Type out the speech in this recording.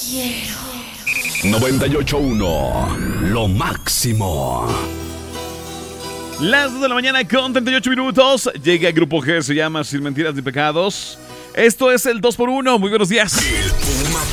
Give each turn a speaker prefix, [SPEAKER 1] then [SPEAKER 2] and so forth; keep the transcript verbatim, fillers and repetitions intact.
[SPEAKER 1] noventa y ocho punto uno, lo máximo.
[SPEAKER 2] Las dos de la mañana con treinta y ocho minutos. Llega el Grupo G, se llama Sin Mentiras ni Pecados. Esto es el dos por uno. Muy buenos días.
[SPEAKER 1] El Puma